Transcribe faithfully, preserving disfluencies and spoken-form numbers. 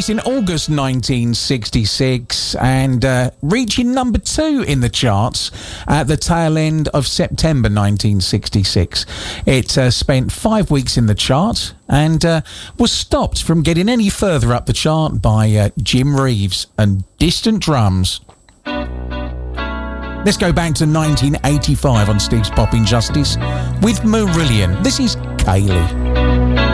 released in August nineteen sixty-six and uh, reaching number two in the charts at the tail end of September nineteen sixty-six. It uh, spent five weeks in the chart and uh, was stopped from getting any further up the chart by uh, Jim Reeves and Distant Drums. Let's go back to nineteen eighty-five on Steve's Pop Injustice with Marillion. This is Kaylee.